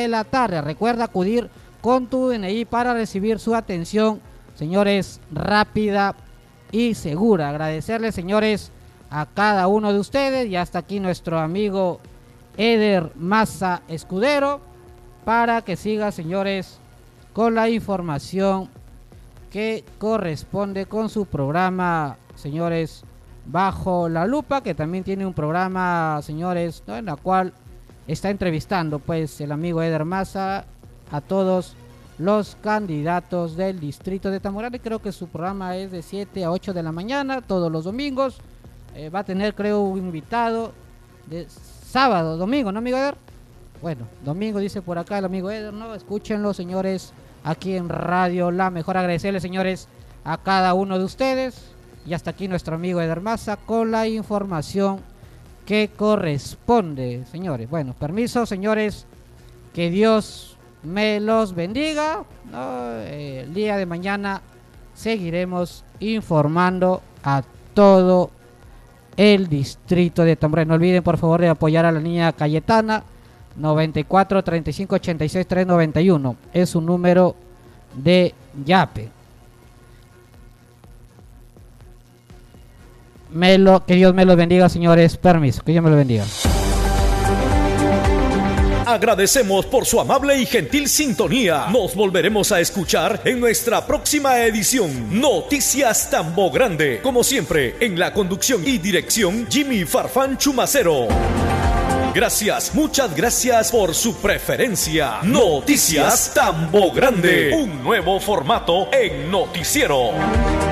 de la tarde. Recuerda acudir con tu DNI para recibir su atención, señores, rápida y segura. Agradecerles, señores, a cada uno de ustedes, y hasta aquí nuestro amigo Eder Maza Escudero, para que siga, señores, con la información que corresponde con su programa, señores, Bajo la Lupa, que también tiene un programa, señores, ¿no?, en la cual está entrevistando, pues, el amigo Eder Maza a todos los candidatos del distrito de Tamborrado. Creo que su programa es de 7 a 8 de la mañana, todos los domingos. Va a tener, creo, un invitado de sábado, domingo, ¿no, amigo Eder? Bueno, domingo dice por acá el amigo Eder, ¿no? Escúchenlo, señores, aquí en Radio La Mejor. Agradecerles, señores, a cada uno de ustedes. Y hasta aquí nuestro amigo Eder Maza con la información que corresponde, señores. Bueno, permiso, señores, que Dios me los bendiga, ¿no? El día de mañana seguiremos informando a todo el distrito de Tamborrado. No olviden, por favor, de apoyar a la niña Cayetana. 94 35 86 391 es su número de Yape. Que Dios me los bendiga, señores. Permiso, que Dios me los bendiga. Agradecemos por su amable y gentil sintonía. Nos volveremos a escuchar en nuestra próxima edición. Noticias Tambo Grande. Como siempre, en la conducción y dirección, Jimmy Farfán Chumacero. Gracias, muchas gracias por su preferencia. Noticias Tambo Grande. Un nuevo formato en noticiero.